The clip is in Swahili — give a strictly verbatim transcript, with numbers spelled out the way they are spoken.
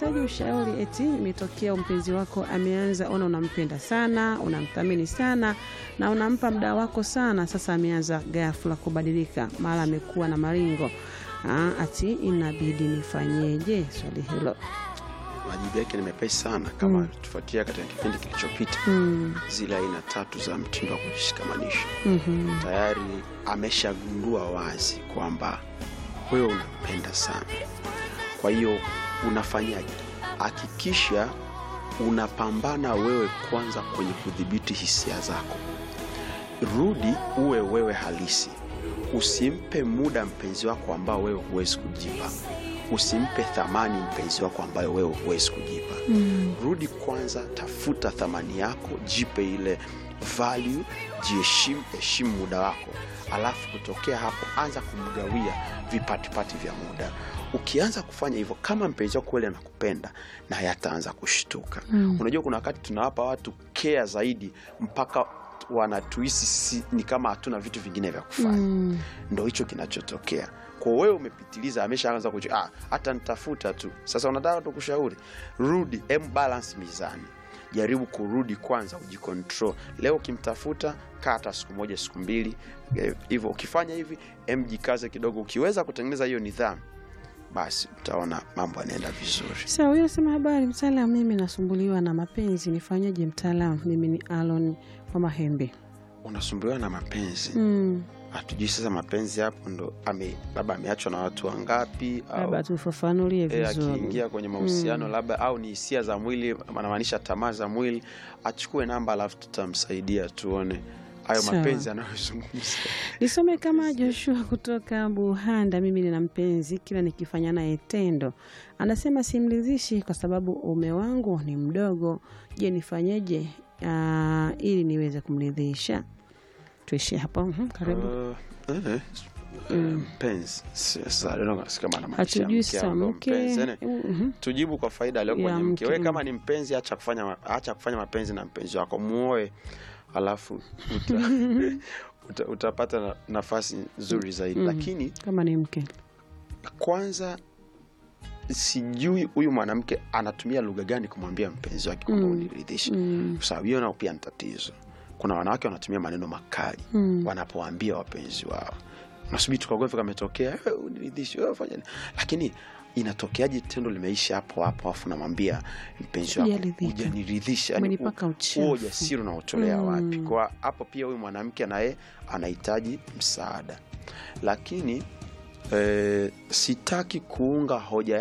unahitaji ushauri eti imetokea mpenzi wako ameanza ona unampenda sana, unamthamini sana na unampa muda wako sana, sasa ameanza ghafla kubadilika, mara amekuwa na maringo. Ah, ati inabidi nifanyeje? Swali hilo majibu yake ni mepesi sana kama mm. tufuatia katika kipindi kilichopita mm. zile aina tatu za mtindo wa kujishikamanisha. Mm-hmm. Tayari ameshagundua wazi kwamba wewe unampenda sana. Kwa hiyo unafanyaje? Hakikisha unapambana wewe kwanza kwenye kudhibiti hisia zako. Rudi uwe wewe halisi. Usimpe muda mpenzi wako ambao wewe huwezi kujipa. Usimpe thamani mpenzi wako ambayo wewe huwezi kujipa. Mm. Rudi kwanza, tafuta thamani yako, jipe ile value, jiheshimu, heshimu muda wako. Alafu kutokea hapo anza kumgawia vipatipati vya muda. Ukianza kufanya hivyo, kama mpenzi wako kweli anakupenda, na yataanza kushtuka. Mm. Unajua kuna wakati tunawapa watu care zaidi mpaka wanatuhisi si, ni kama hatuna vitu vingine vya kufanya. Mm. Ndio hicho kinachotokea. Kwa wewe umepitiliza, ameshaanza kujua ah hata nitafuta tu. Sasa unataka tukushauri, rudi, em balance mizani. Jaribu kurudi kwanza, ujicontrol. Leo ukimtafuta kata siku moja siku mbili hivyo. Ukifanya hivi, em jikaze kidogo. Ukiweza kutengeneza hiyo nidhamu, basi utaona mambo yanaenda vizuri. Sasa wewe unasema habari mtaalamu, mimi nasumbuliwa na mapenzi, nifanyaje mtaalamu? Mimi ni Alon wa Mahembe. Unasumbuliwa na mapenzi? Mm. Hatujui sasa mapenzi hapo ndo ame labda ameachwa na watu wangapi, au labda tufafanulie vizuri. E, akiingia kwenye mahusiano mm. labda au ni hisia za mwili, maanisha tamaa za mwili, achukue namba alafu tutamsaidia tuone hayo mapenzi anayozungumza. Nisome kama Joshua kutoka Buhanda, mimi nina mpenzi, kila nikifanya naye tendo anasema simridhishi kwa sababu ume wangu ni mdogo. Je, nifanyeje uh, ili niweze kumridhisha? Tuishi hapo. Mhm, karibu. Uh, eh mm. Mpenzi. Sasa ndio kama anamaanisha hatujui sasa mke. Mhm. Tujibu kwa faida leo kwenye mke. Wewe kama ni mpenzi, acha kufanya acha kufanya mapenzi na mpenzi wako, muoe, alafu uta, uta, utapata nafasi nzuri zaidi. Mm. Lakini kama ni mke, kwanza sijui huyu mwanamke anatumia lugha gani kumwambia mpenzi wake kwamba mm. uniridhishe. Mm. Kwa sababu hiyo nao pia ni tatizo. Kuna wanawake wanatumia maneno makali mm. wanapoambia wapenzi wao. Nasubiri tukagove kama imetokea, wewe uniridhishe, wewe fanya. Lakini inatokeaje tendo limeisha hapo hapo afu namwambia mpenzi wako hujaniridhisha, yani huo jasiri unaotolea mm. wapi? Kwa hapo pia huyu mwanamke naye anahitaji msaada. Lakini eh, sitaki kuunga hoja